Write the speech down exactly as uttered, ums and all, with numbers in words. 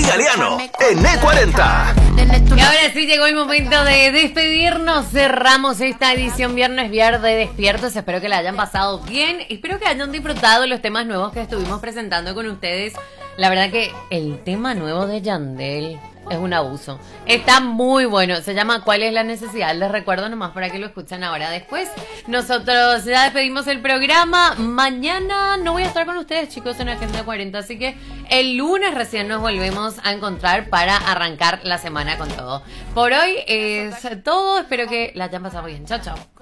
Galeano en E cuarenta. Y ahora sí llegó el momento de despedirnos. Cerramos esta edición Viernes Verde Despiertos. Espero que la hayan pasado bien. Espero que hayan disfrutado los temas nuevos que estuvimos presentando con ustedes. La verdad que el tema nuevo de Yandel es un abuso. Está muy bueno. Se llama ¿Cuál es la necesidad? Les recuerdo nomás para que lo escuchen ahora. Después nosotros ya despedimos el programa. Mañana no voy a estar con ustedes, chicos, en Agenda cuarenta. Así que el lunes recién nos volvemos a encontrar para arrancar la semana con todo. Por hoy es todo. Espero que la hayan pasado bien. Chao, chao.